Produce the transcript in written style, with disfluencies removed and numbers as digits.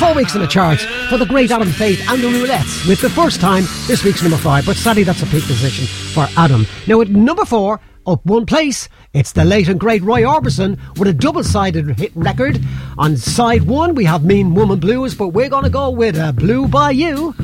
4 weeks in the charts for the great Adam Faith and the Roulettes, with the first time this week's number 5, but sadly that's a peak position for Adam. Now at number 4, up one place, it's the late and great Roy Orbison with a double-sided hit record. On side 1 we have Mean Woman Blues, but we're going to go with Blue by You.